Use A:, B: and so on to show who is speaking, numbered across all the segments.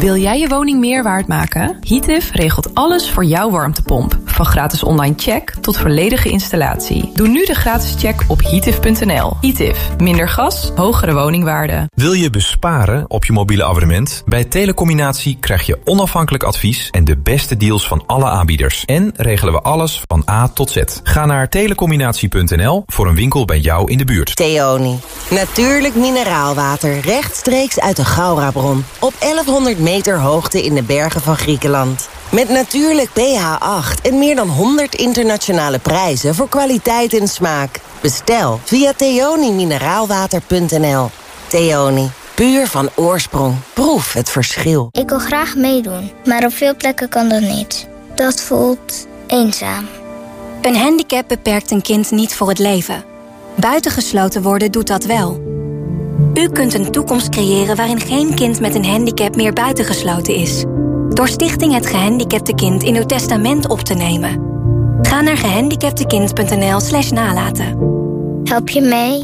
A: Wil jij je woning meer waard maken? Heative regelt alles voor jouw warmtepomp. Van gratis online check tot volledige installatie. Doe nu de gratis check op heative.nl. Heative. Minder gas, hogere woningwaarde.
B: Wil je besparen op je mobiele abonnement? Bij Telecombinatie krijg je onafhankelijk advies en de beste deals van alle aanbieders. En regelen we alles van A tot Z. Ga naar telecombinatie.nl voor een winkel bij jou in de buurt.
C: Theoni. Natuurlijk mineraalwater rechtstreeks uit de Gaurabron. Op 1100 meter hoogte in de bergen van Griekenland. Met natuurlijk pH 8 en meer dan 100 internationale prijzen voor kwaliteit en smaak. Bestel via theonimineraalwater.nl. Theoni. Puur van oorsprong. Proef het verschil.
D: Ik wil graag meedoen, maar op veel plekken kan dat niet. Dat voelt eenzaam.
E: Een handicap beperkt een kind niet voor het leven. Buitengesloten worden doet dat wel. U kunt een toekomst creëren waarin geen kind met een handicap meer buitengesloten is. Door Stichting Het Gehandicapte Kind in uw testament op te nemen. Ga naar gehandicaptekind.nl/nalaten.
D: Help je mee?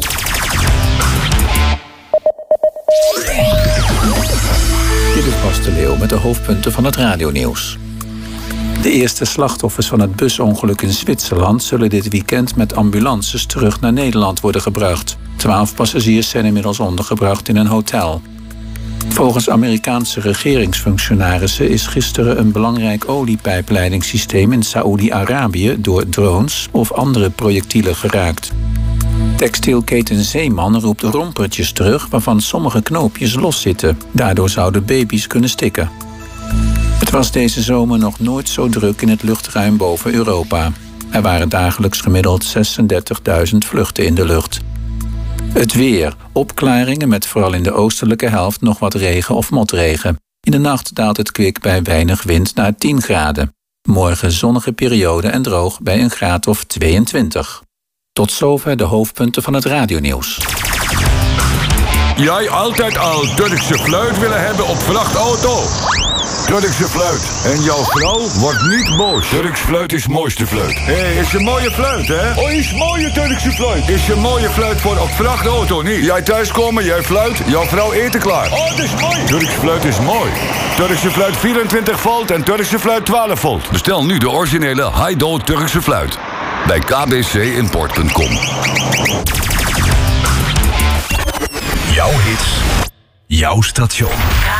F: Dit is Bas de Leeuw met de hoofdpunten van het radionieuws. De eerste slachtoffers van het busongeluk in Zwitserland zullen dit weekend met ambulances terug naar Nederland worden gebracht. 12 passagiers zijn inmiddels ondergebracht in een hotel. Volgens Amerikaanse regeringsfunctionarissen is gisteren een belangrijk oliepijpleidingssysteem in Saoedi-Arabië door drones of andere projectielen geraakt. Textielketen Zeeman roept rompertjes terug waarvan sommige knoopjes loszitten. Daardoor zouden baby's kunnen stikken. Het was deze zomer nog nooit zo druk in het luchtruim boven Europa. Er waren dagelijks gemiddeld 36.000 vluchten in de lucht. Het weer. Opklaringen met vooral in de oostelijke helft nog wat regen of motregen. In de nacht daalt het kwik bij weinig wind naar 10 graden. Morgen zonnige periode en droog bij een graad of 22. Tot zover de hoofdpunten van het radionieuws.
G: Jij altijd al Turkse fluit willen hebben op vrachtauto? Turkse fluit. En jouw vrouw wordt niet boos. Turks fluit is mooiste fluit. Hé, is een mooie fluit, hè? Oh, is mooie Turkse fluit. Is een mooie fluit voor op vrachtauto, niet? Jij thuiskomen, jij fluit, jouw vrouw eten klaar. Oh, dat is mooi. Turks fluit is mooi. Turkse fluit 24 volt en Turkse fluit 12 volt. Bestel nu de originele Haido Turkse fluit. Bij kbcimport.com.
B: Jouw hits. Jouw station.